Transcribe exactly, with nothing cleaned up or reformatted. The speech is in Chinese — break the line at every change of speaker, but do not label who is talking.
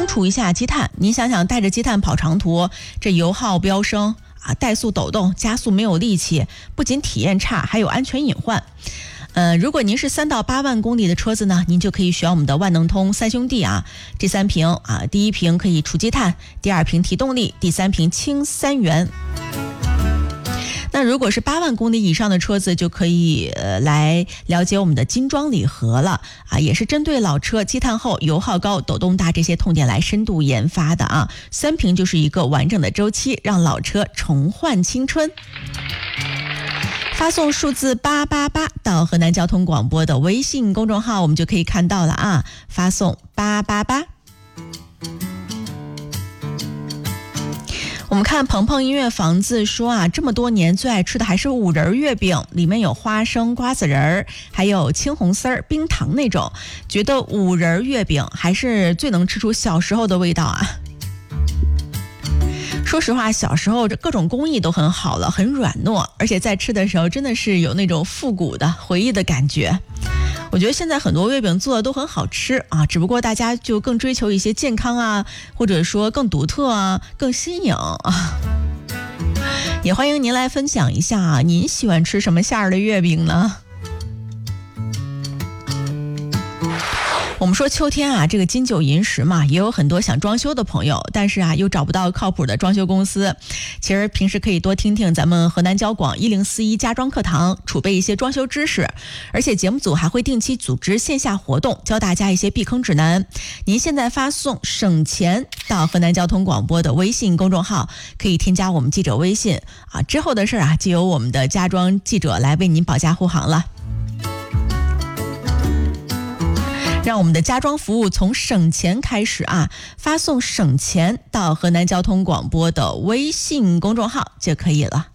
清除一下积碳。您想想，带着积碳跑长途，这油耗飙升啊，怠速抖动，加速没有力气，不仅体验差，还有安全隐患。呃，如果您是三到八万公里的车子呢，您就可以选我们的万能通三兄弟啊，这三瓶啊，第一瓶可以除积碳，第二瓶提动力，第三瓶氢三元。那如果是八万公里以上的车子，就可以呃来了解我们的金装礼盒了啊，也是针对老车积碳厚、油耗高、抖动大这些痛点来深度研发的啊。三瓶就是一个完整的周期，让老车重焕青春。发送数字八八八到河南交通广播的微信公众号，我们就可以看到了啊。发送八八八。我们看鹏鹏音乐房子说啊，这么多年最爱吃的还是五仁月饼，里面有花生、瓜子仁儿，还有青红丝儿、冰糖那种，觉得五仁月饼还是最能吃出小时候的味道啊。说实话，小时候这各种工艺都很好了，很软糯，而且在吃的时候真的是有那种复古的回忆的感觉。我觉得现在很多月饼做的都很好吃啊，只不过大家就更追求一些健康啊，或者说更独特啊，更新颖啊。也欢迎您来分享一下啊，您喜欢吃什么馅儿的月饼呢？我们说秋天啊，这个金九银十嘛，也有很多想装修的朋友，但是啊，又找不到靠谱的装修公司。其实平时可以多听听咱们河南交广一零四一家装课堂，储备一些装修知识。而且节目组还会定期组织线下活动，教大家一些避坑指南。您现在发送省钱到河南交通广播的微信公众号，可以添加我们记者微信啊。之后的事啊，就由我们的家装记者来为您保驾护航了。让我们的家装服务从省钱开始啊！发送省钱到河南交通广播的微信公众号就可以了。